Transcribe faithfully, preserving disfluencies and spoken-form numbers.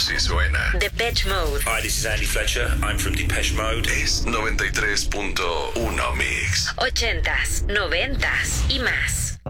así suena. Depeche Mode. Hi, this is Andy Fletcher. I'm from Depeche Mode. Es noventa y tres punto uno Mix. Ochentas, noventas y más.